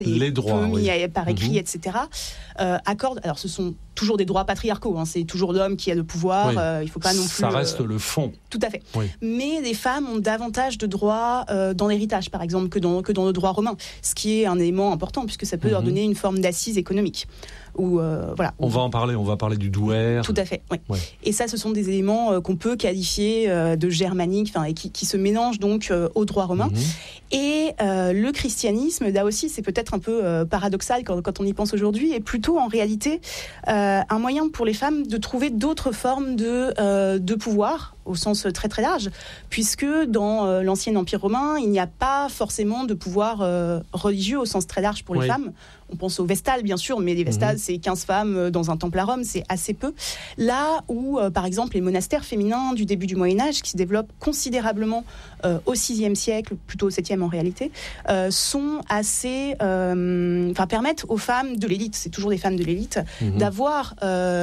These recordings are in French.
les droits mis par écrit, etc., accordent. Alors, ce sont toujours des droits patriarcaux. C'est toujours l'homme qui a le pouvoir. Il ne faut pas non plus. Ça reste le fond. Tout à fait. Oui. Mais les femmes ont davantage de droits dans l'héritage, par exemple, que dans le droit romain, ce qui est un élément important puisque ça peut leur donner une forme d'assise économique. Voilà. On va en parler. On va parler du douaire. Tout à fait. Oui. Ouais. Et ça, ce sont des éléments qu'on peut qualifier de germaniques, et qui se mélangent donc au droit romain. Et le christianisme, là aussi, c'est peut-être un peu paradoxal quand on y pense aujourd'hui, est plutôt en réalité un moyen pour les femmes de trouver d'autres formes de pouvoir, au sens très très large, puisque dans l'ancien Empire romain, il n'y a pas forcément de pouvoir religieux au sens très large pour les femmes. On pense aux vestales, bien sûr, mais les vestales, c'est 15 femmes dans un temple à Rome, c'est assez peu. Là où, par exemple, les monastères féminins du début du Moyen-Âge, qui se développent considérablement au VIe siècle, plutôt au 7e en réalité, sont assez... permettent aux femmes de l'élite, c'est toujours des femmes de l'élite, d'avoir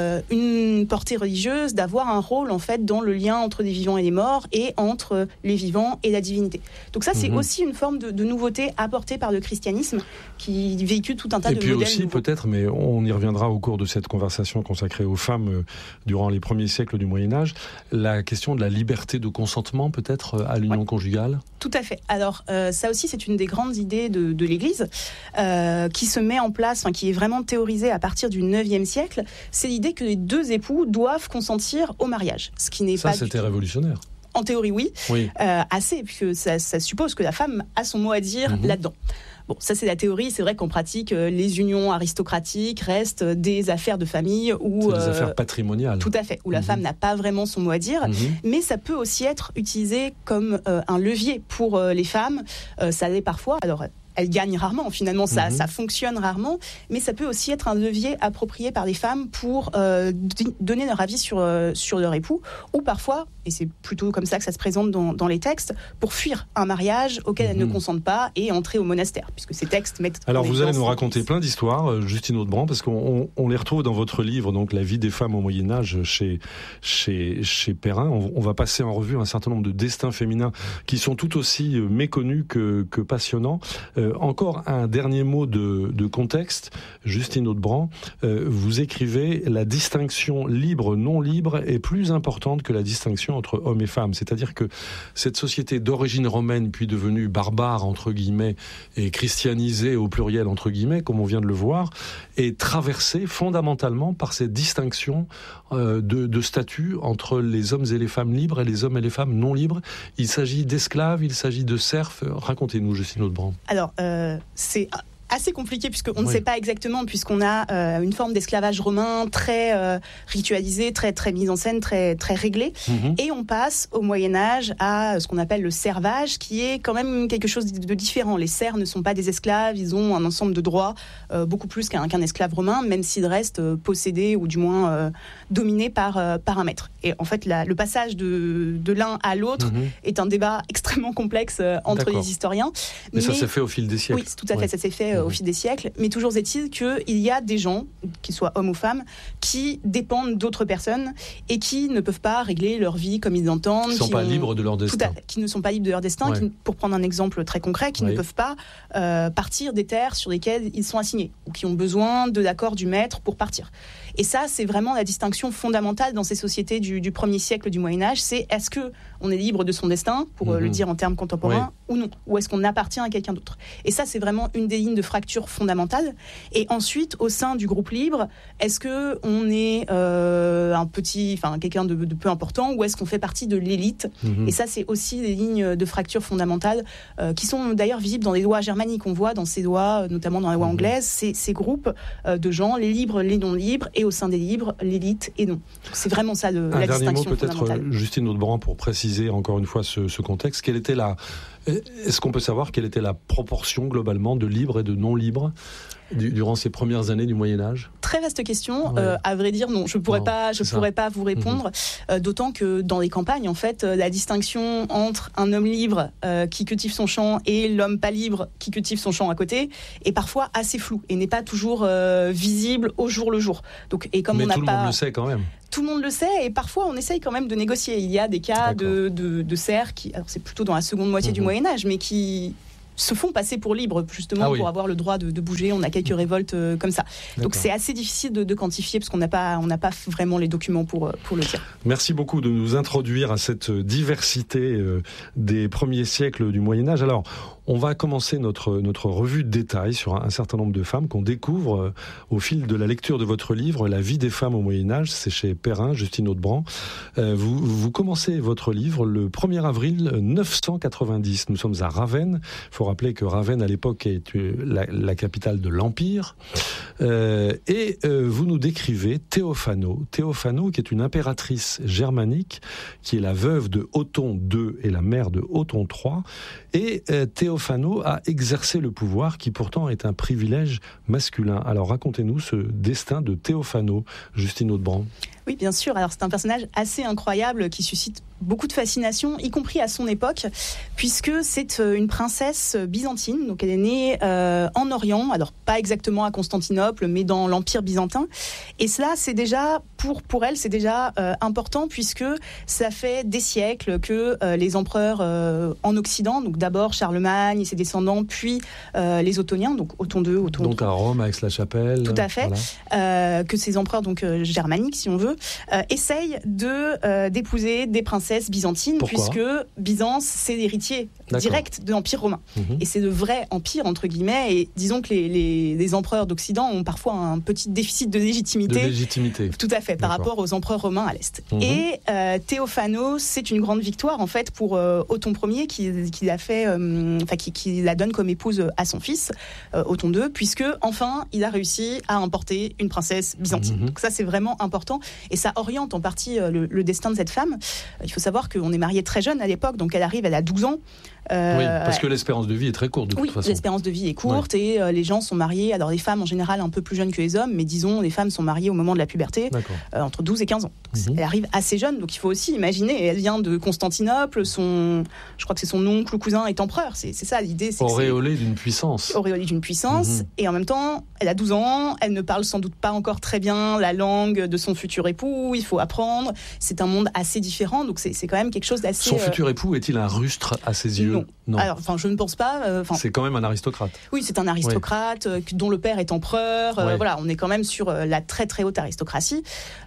une portée religieuse, d'avoir un rôle, en fait, dans le lien entre les vivants et les morts, et entre les vivants et la divinité. Donc ça, c'est aussi une forme de nouveauté apportée par le christianisme, qui véhicule tout un tas de modèles. Et puis aussi, peut-être, mais on y reviendra au cours de cette conversation consacrée aux femmes durant les premiers siècles du Moyen-Âge, la question de la liberté de consentement, peut-être, à l'union conjugale. Tout à fait. Alors, ça aussi, c'est une des grandes idées de l'Église qui se met en place, qui est vraiment théorisée à partir du 9e siècle. C'est l'idée que les deux époux doivent consentir au mariage. Ce qui n'est pas... Ça, c'était révolutionnaire. En théorie, oui. Assez, puisque ça suppose que la femme a son mot à dire là-dedans. Bon, ça c'est la théorie, c'est vrai qu'en pratique, les unions aristocratiques restent des affaires de famille ou... C'est des affaires patrimoniales. Tout à fait, où la femme n'a pas vraiment son mot à dire, mais ça peut aussi être utilisé comme un levier pour les femmes, ça l'est parfois. Alors, elles gagnent rarement, finalement, ça fonctionne rarement, mais ça peut aussi être un levier approprié par les femmes pour donner leur avis sur leur époux, ou parfois, et c'est plutôt comme ça que ça se présente dans les textes, pour fuir un mariage auquel elles ne consentent pas et entrer au monastère, puisque ces textes mettent... Alors vous allez nous raconter plein d'histoires, Justine Audebran, parce qu'on les retrouve dans votre livre, donc La vie des femmes au Moyen-Âge, chez Perrin. On va passer en revue un certain nombre de destins féminins qui sont tout aussi méconnus que passionnants. Encore un dernier mot de contexte. Justine Audebran, vous écrivez « La distinction libre-non libre est plus importante que la distinction entre hommes et femmes ». C'est-à-dire que cette société d'origine romaine, puis devenue barbare, entre guillemets, et christianisée au pluriel, entre guillemets, comme on vient de le voir, est traversée fondamentalement par cette distinction de statut entre les hommes et les femmes libres et les hommes et les femmes non libres. Il s'agit d'esclaves, il s'agit de serfs. Racontez-nous, Justine Audebran. Alors, c'est assez compliqué puisqu'on ne sait pas exactement, puisqu'on a une forme d'esclavage romain très ritualisé, très très mise en scène, très très réglé, et on passe au Moyen-Âge à ce qu'on appelle le servage, qui est quand même quelque chose de différent. Les serfs ne sont pas des esclaves, ils ont un ensemble de droits beaucoup plus qu'un esclave romain, même s'ils restent possédés ou du moins dominés par un maître. Et en fait, le passage de l'un à l'autre est un débat extrêmement complexe entre les historiens. Mais ça s'est fait au fil des siècles. Oui, tout à fait, ça s'est fait au fil des siècles, mais toujours est-il qu'il y a des gens, qu'ils soient hommes ou femmes, qui dépendent d'autres personnes et qui ne peuvent pas régler leur vie comme ils l'entendent. Qui ne sont pas libres de leur destin. Qui ne sont pas libres de leur destin, pour prendre un exemple très concret, qui ne peuvent pas partir des terres sur lesquelles ils sont assignés, ou qui ont besoin de l'accord du maître pour partir. Et ça, c'est vraiment la distinction fondamentale dans ces sociétés du premier siècle du Moyen-Âge, c'est est-ce qu'on est libre de son destin, pour le dire en termes contemporains, ou non, ou est-ce qu'on appartient à quelqu'un d'autre. Et ça, c'est vraiment une des lignes de fracture fondamentale. Et ensuite, au sein du groupe libre, est-ce qu'on est quelqu'un de peu important, ou est-ce qu'on fait partie de l'élite. Et ça, c'est aussi des lignes de fracture fondamentales qui sont d'ailleurs visibles dans les lois germaniques. On voit dans ces lois, notamment dans les lois anglaises, ces groupes de gens, les libres, les non-libres, et au sein des libres, l'élite et non. Donc c'est vraiment ça la distinction fondamentale. Un dernier mot peut-être, Justine Audebran, pour préciser encore une fois ce contexte. Est-ce qu'on peut savoir quelle était la proportion globalement de libres et de non-libres durant ces premières années du Moyen-Âge ? Très vaste question. À vrai dire, non. Je pourrais pas vous répondre. D'autant que dans les campagnes, en fait, la distinction entre un homme libre qui cultive son champ et l'homme pas libre qui cultive son champ à côté est parfois assez floue et n'est pas toujours visible au jour le jour. Donc, et comme mais tout le monde le sait quand même. Tout le monde le sait, et parfois on essaye quand même de négocier. Il y a des cas de serfs alors c'est plutôt dans la seconde moitié du Moyen-Âge, mais qui se font passer pour libres, justement pour avoir le droit de bouger. On a quelques révoltes comme ça. Donc c'est assez difficile de quantifier parce qu'on n'a pas vraiment les documents pour le dire. Merci beaucoup de nous introduire à cette diversité des premiers siècles du Moyen-Âge. Alors, on va commencer notre revue de détail sur un certain nombre de femmes qu'on découvre au fil de la lecture de votre livre, La vie des femmes au Moyen-Âge. C'est chez Perrin, Justine Audebrandt. Vous commencez votre livre le 1er avril 990. Nous sommes à Ravenne. Il faut rappeler que Ravenne, à l'époque, est la capitale de l'Empire. Et vous nous décrivez Théophano, qui est une impératrice germanique, qui est la veuve de Othon II et la mère de Othon III. Et Théophano a exercé le pouvoir, qui pourtant est un privilège masculin. Alors racontez-nous ce destin de Théophano, Justine Audebrandt. Oui, bien sûr. Alors, c'est un personnage assez incroyable qui suscite beaucoup de fascination, y compris à son époque, puisque c'est une princesse byzantine. Donc, elle est née en Orient, alors pas exactement à Constantinople, mais dans l'Empire byzantin. Et cela, c'est déjà, pour elle, c'est déjà important, puisque ça fait des siècles que les empereurs en Occident, donc d'abord Charlemagne et ses descendants, puis les Ottoniens, donc Othon II, Othon III. Donc à Rome, à Aix-la-Chapelle. Tout à fait. Voilà. Que ces empereurs donc germaniques, si on veut, essayent d'épouser des princesses byzantines. Pourquoi ? Puisque Byzance, c'est l'héritier direct de l'Empire romain. Et c'est le vrai empire, entre guillemets, et disons que les empereurs d'Occident ont parfois un petit déficit de légitimité. Tout à fait, par rapport aux empereurs romains à l'Est. Et Théophano, c'est une grande victoire, en fait, pour Othon Ier, qui la donne comme épouse à son fils, Othon II, puisque, enfin, il a réussi à importer une princesse byzantine. Donc ça, c'est vraiment important. Et ça oriente en partie le destin de cette femme. Il faut savoir qu'on est marié très jeune à l'époque, donc elle a 12 ans. Oui, parce que l'espérance de vie est très courte de toute façon. Oui, l'espérance de vie est courte et les gens sont mariés, alors les femmes en général un peu plus jeunes que les hommes, mais disons les femmes sont mariées au moment de la puberté, entre 12 et 15 ans. Elle arrive assez jeune, donc il faut aussi imaginer, elle vient de Constantinople, je crois que c'est son oncle ou cousin est empereur, c'est ça l'idée. Auréolée d'une puissance. Et en même temps, elle a 12 ans, elle ne parle sans doute pas encore très bien la langue de son futur époux, il faut apprendre, c'est un monde assez différent, donc c'est quand même quelque chose d'assez... Son futur époux est-il un rustre à ses yeux ? Non. Alors, je ne pense pas. C'est quand même un aristocrate. Oui, c'est un aristocrate dont le père est empereur. Voilà, on est quand même sur la très très haute aristocratie.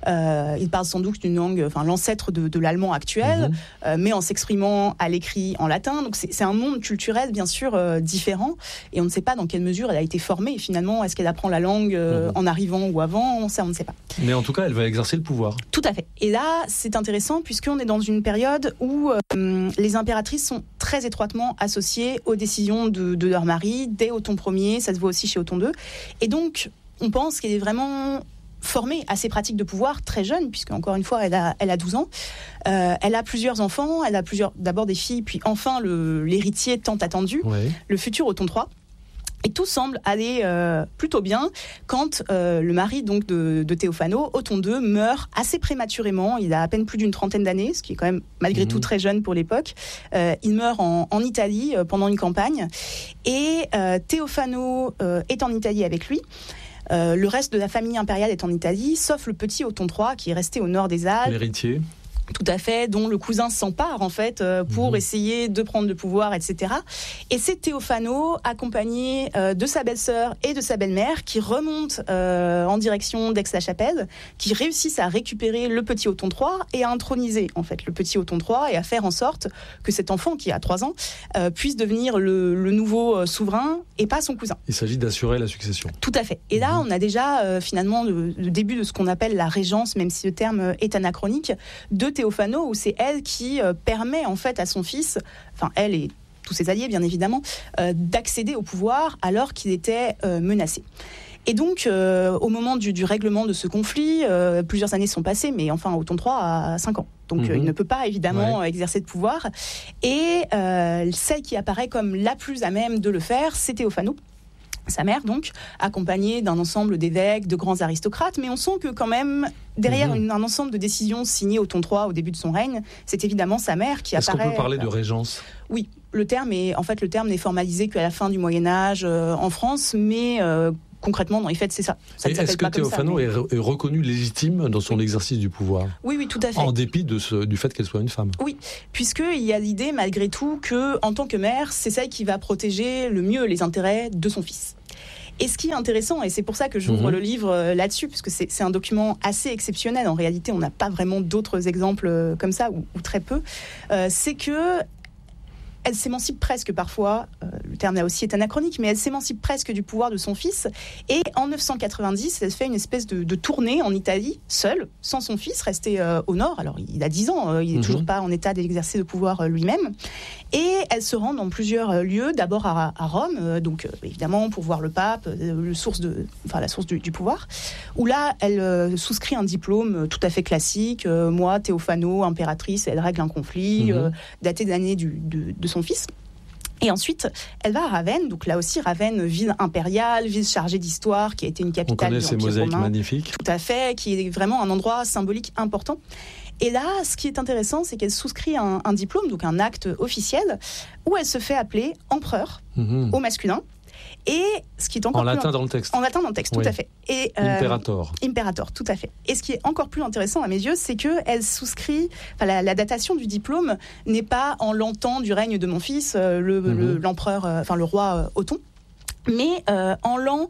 Il parle sans doute d'une langue, l'ancêtre de l'allemand actuel, mais en s'exprimant à l'écrit en latin. Donc c'est un monde culturel bien sûr différent, et on ne sait pas dans quelle mesure elle a été formée. Finalement, est-ce qu'elle apprend la langue en arrivant ou avant ? Ça, on ne sait pas. Mais en tout cas, elle va exercer le pouvoir. Tout à fait. Et là, c'est intéressant puisqu'on est dans une période où les impératrices sont très étroitement associées aux décisions de leur mari, dès Othon Ier, ça se voit aussi chez Othon II. Et donc, on pense qu'elle est vraiment formée à ces pratiques de pouvoir très jeune, puisque encore une fois, elle a 12 ans. Elle a plusieurs enfants, d'abord des filles, puis enfin l'héritier tant attendu, le futur Othon III. Et tout semble aller plutôt bien quand le mari donc de Théophano, Othon II, meurt assez prématurément. Il a à peine plus d'une trentaine d'années, ce qui est quand même malgré tout très jeune pour l'époque. Il meurt en Italie pendant une campagne. Et Théophano est en Italie avec lui. Le reste de la famille impériale est en Italie, sauf le petit Othon III qui est resté au nord des Alpes. L'héritier. Tout à fait, dont le cousin s'empare en fait pour essayer de prendre le pouvoir, etc. Et c'est Théophano, accompagné de sa belle-sœur et de sa belle-mère, qui remontent en direction d'Aix-la-Chapelle, qui réussissent à récupérer le petit Othon III et à introniser en fait le petit Othon III et à faire en sorte que cet enfant qui a 3 ans puisse devenir le nouveau souverain et pas son cousin. Il s'agit d'assurer la succession. Tout à fait. Et là, on a déjà finalement le début de ce qu'on appelle la régence, même si le terme est anachronique, de Théophano, où c'est elle qui permet en fait à son fils, elle et tous ses alliés bien évidemment, d'accéder au pouvoir alors qu'il était menacé. Et donc, au moment du règlement de ce conflit, plusieurs années sont passées, mais enfin, Othon III a 5 ans. Donc, il ne peut pas, évidemment, exercer de pouvoir. Et celle qui apparaît comme la plus à même de le faire, c'est Théophano, sa mère, donc, accompagnée d'un ensemble d'évêques, de grands aristocrates. Mais on sent que, quand même, derrière un ensemble de décisions signées Othon III au début de son règne, c'est évidemment sa mère qui apparaît... Est-ce qu'on peut parler de régence ? Oui. Le terme n'est formalisé qu'à la fin du Moyen-Âge en France, mais... concrètement, dans les faits, c'est ça. Ça ne Et s'appelle est-ce que pas comme ça, Théophano mais- est reconnu légitime dans son exercice du pouvoir, Oui, tout à fait. en dépit du fait qu'elle soit une femme? Oui, puisqu'il y a l'idée, malgré tout, que en tant que mère, c'est celle qui va protéger le mieux les intérêts de son fils. Et ce qui est intéressant, et c'est pour ça que j'ouvre le livre là-dessus, puisque c'est un document assez exceptionnel, en réalité on n'a pas vraiment d'autres exemples comme ça, ou très peu, c'est que elle s'émancipe presque parfois, le terme là aussi est anachronique, mais elle s'émancipe presque du pouvoir de son fils. Et en 990, elle fait une espèce de tournée en Italie, seule, sans son fils, resté au nord. Alors il a 10 ans, il n'est toujours pas en état d'exercer le pouvoir lui-même. Et elle se rend dans plusieurs lieux, d'abord à Rome, donc évidemment pour voir le pape, la source du pouvoir, où là elle souscrit un diplôme tout à fait classique, moi, Théophano, impératrice, elle règle un conflit, daté d'année de son fils. Et ensuite, elle va à Ravenne, donc là aussi Ravenne, ville impériale, ville chargée d'histoire, qui a été une capitale de l'Empire romain. On connaît ces mosaïques magnifiques. Tout à fait, qui est vraiment un endroit symbolique important. Et là, ce qui est intéressant, c'est qu'elle souscrit un diplôme, donc un acte officiel, où elle se fait appeler empereur au masculin. Et ce qui est encore en latin dans le texte. En latin dans le texte, tout à fait. Et, Imperator. Imperator, tout à fait. Et ce qui est encore plus intéressant à mes yeux, c'est qu'elle souscrit, la datation du diplôme n'est pas en l'an du règne de mon fils, l'empereur, le roi Othon, mais en l'an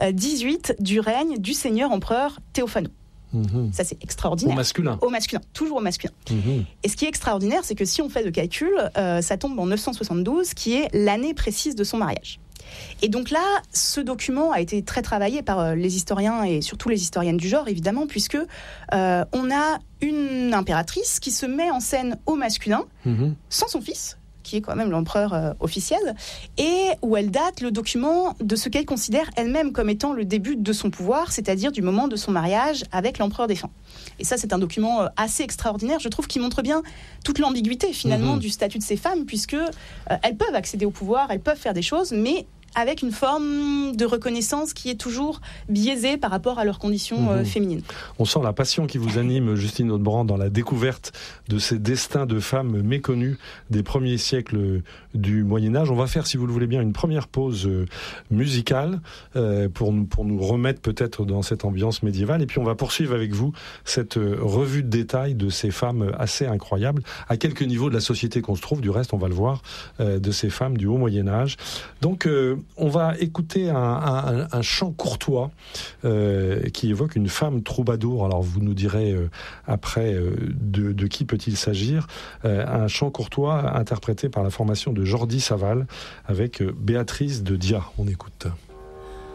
18 du règne du seigneur empereur Théophano. Ça, c'est extraordinaire. Au masculin. Au masculin, toujours au masculin. Et ce qui est extraordinaire, c'est que si on fait le calcul, ça tombe en 972, qui est l'année précise de son mariage. Et donc là, ce document a été très travaillé par les historiens et surtout les historiennes du genre, évidemment, puisque on a une impératrice qui se met en scène au masculin, sans son fils, qui est quand même l'empereur officiel, et où elle date le document de ce qu'elle considère elle-même comme étant le début de son pouvoir, c'est-à-dire du moment de son mariage avec l'empereur défunt. Et ça, c'est un document assez extraordinaire, je trouve, qui montre bien toute l'ambiguïté, finalement, du statut de ces femmes, puisque elles peuvent accéder au pouvoir, elles peuvent faire des choses, mais avec une forme de reconnaissance qui est toujours biaisée par rapport à leurs conditions féminines. On sent la passion qui vous anime, Justine Hautebrand, dans la découverte de ces destins de femmes méconnues des premiers siècles du Moyen-Âge. On va faire, si vous le voulez bien, une première pause musicale pour nous remettre peut-être dans cette ambiance médiévale. Et puis on va poursuivre avec vous cette revue de détail de ces femmes assez incroyables, à quelques niveaux de la société qu'on se trouve. Du reste, on va le voir, de ces femmes du Haut Moyen-Âge. Donc, on va écouter un chant courtois qui évoque une femme troubadour. Alors vous nous direz après de qui peut-il s'agir. Un chant courtois interprété par la formation de Jordi Savall avec Béatrice de Dia. On écoute.